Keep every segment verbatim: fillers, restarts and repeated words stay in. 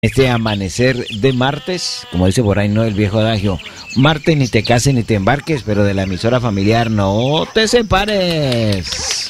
Este amanecer de martes, como dice por ahí, no el viejo adagio, martes ni te cases ni te embarques, pero de la emisora familiar no te separes.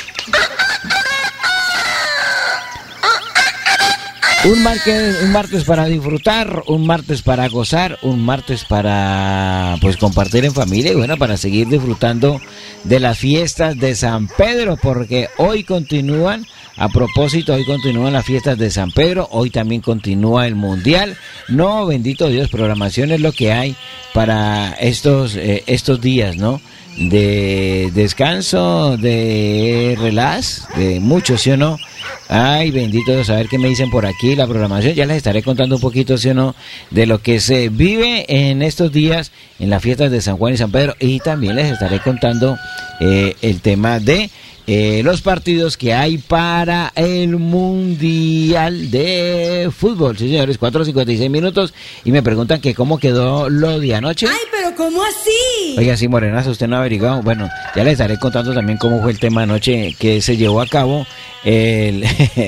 Un martes, un martes para disfrutar, un martes para gozar, un martes para pues compartir en familia y bueno, para seguir disfrutando de las fiestas de San Pedro, porque hoy continúan. A propósito, hoy continúan las fiestas de San Pedro, hoy también continúa el Mundial. No, bendito Dios, programación es lo que hay para estos eh, estos días, ¿no? De descanso, de relax, de mucho, ¿sí o no? Ay, bendito Dios, a ver qué me dicen por aquí, la programación, ya les estaré contando un poquito, ¿sí o no?, de lo que se vive en estos días en las fiestas de San Juan y San Pedro, y también les estaré contando eh, el tema de Eh, los partidos que hay para el Mundial de Fútbol. Sí, señores, cuatro cincuenta y seis minutos. Y me preguntan que cómo quedó lo de anoche. ¡Ay, pero cómo así! Oiga, sí, Morenazo, usted no ha averiguado. Bueno, ya les estaré contando también cómo fue el tema anoche que se llevó a cabo. El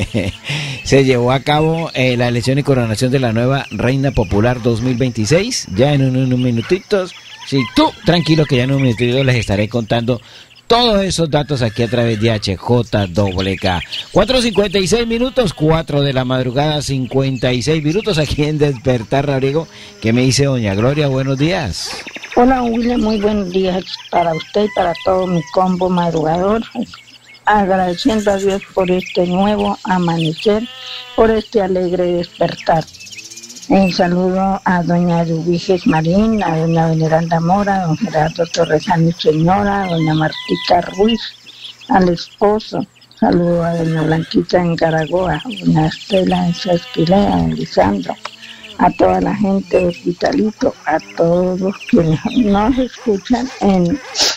se llevó a cabo eh, la elección y coronación de la nueva Reina Popular dos mil veintiséis. Ya en unos minutitos. Sí, tú, tranquilo que ya en un minutito les estaré contando todos esos datos aquí a través de H J W K. cuatro cincuenta y seis minutos, cuatro de la madrugada, cincuenta y seis minutos aquí en Despertar Labriego. ¿Qué me dice doña Gloria? Buenos días. Hola, William, muy buenos días para usted y para todo mi combo madrugador. Agradeciendo a Dios por este nuevo amanecer, por este alegre despertar. Un saludo a doña Eduviges Marín, a doña Veneranda Mora, a don Gerardo Torresani Señora, a doña Martica Ruiz, al esposo. Saludo a doña Blanquita en Caragoa, a doña Estela en Sesquilea, a Lisandro, a toda la gente de Hospitalito, a todos quienes nos escuchan en,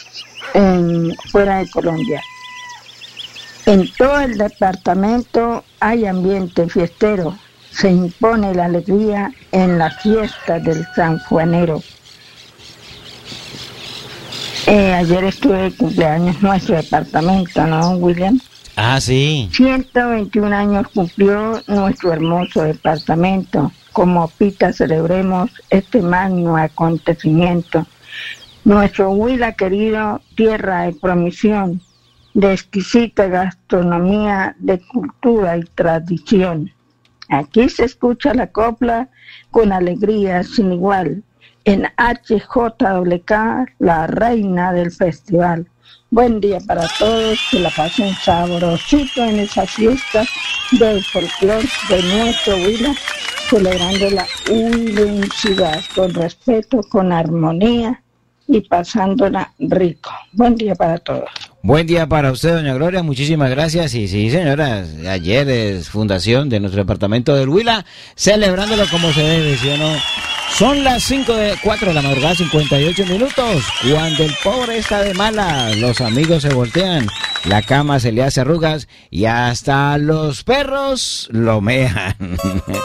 en fuera de Colombia. En todo el departamento hay ambiente fiestero. Se impone la alegría en la fiesta del San Juanero. Eh, ayer estuve de cumpleaños nuestro departamento, ¿no, William? Ah, sí. ciento veintiún años cumplió nuestro hermoso departamento. Como Pita celebremos este magno acontecimiento. Nuestro Huila querido, tierra de promisión, de exquisita gastronomía, de cultura y tradición. Aquí se escucha la copla con alegría sin igual. En H J W K, la reina del festival. Buen día para todos, que la pasen sabrosito en esa fiesta del folclore de nuestro Huila, celebrando la huilensidad con respeto, con armonía y pasándola rico. Buen día para todos. Buen día para usted, doña Gloria, muchísimas gracias. Y sí, señoras, ayer es fundación de nuestro departamento del Huila, celebrándolo como se debe, ¿sí o no? Son las cinco de cuatro de la madrugada, cincuenta y ocho minutos. Cuando el pobre está de mala, los amigos se voltean, la cama se le hace arrugas y hasta los perros lo mean.